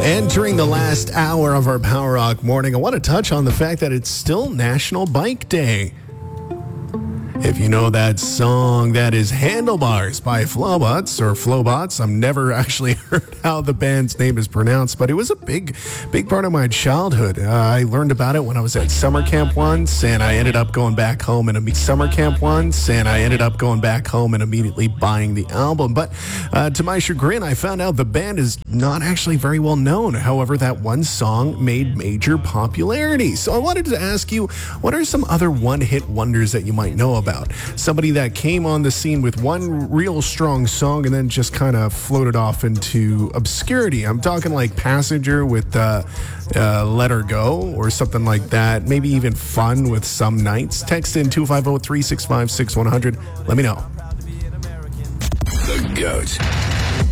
Entering the last hour of our Power Rock morning, I want to touch on the fact that it's still National Bike Day. If you know that song, that is Handlebars by Flowbots or Flowbots. I've never actually heard how the band's name is pronounced, but it was a big part of my childhood. I learned about it when I was at summer camp once, and I ended up going back home and immediately buying the album. But to my chagrin, I found out the band is not actually very well known. However, that one song made major popularity. So I wanted to ask you, what are some other one-hit wonders that you might know about? Somebody that came on the scene with one real strong song and then just kind of floated off into obscurity. I'm talking like Passenger with Let Her Go or something like that. Maybe even Fun with Some Nights. Text in 250-365-6100. Let me know. The GOAT.